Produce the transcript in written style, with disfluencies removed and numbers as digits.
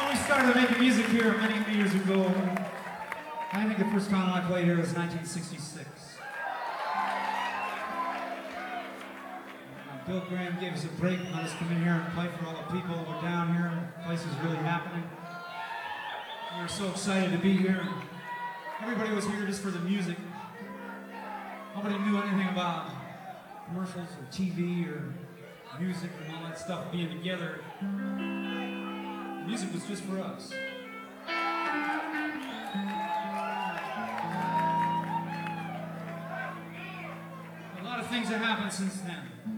Well, we started making music here many years ago. I think the first time I played here was 1966. Bill Graham gave us a break and let us come in here and play for all the people who were down here. The place was really happening. We were so excited to be here. Everybody was here just for the music. Nobody knew anything about commercials or TV or music and all that stuff being together. Music was just for us. A lot of things have happened since then.